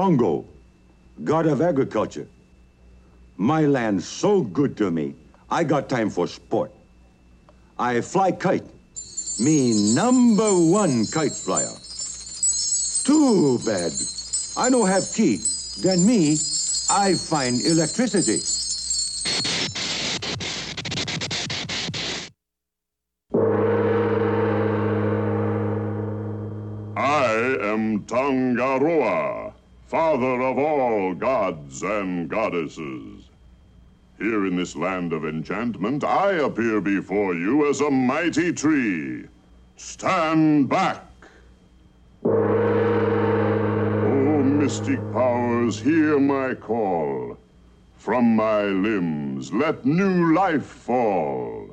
Bongo, god of agriculture. My land's so good to me, I got time for sport. I fly kite, me #1 kite flyer. Too bad. I don't have key. Then me, I find electricity. I am Tangaroa, father of all gods and goddesses. Here in this land of enchantment, I appear before you as a mighty tree. Stand back! O mystic powers, hear my call. From my limbs, let new life fall.